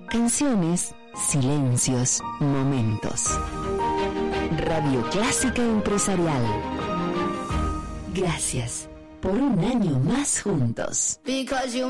Canciones, silencios, momentos. Radio Clásica Empresarial. Gracias por un año más juntos.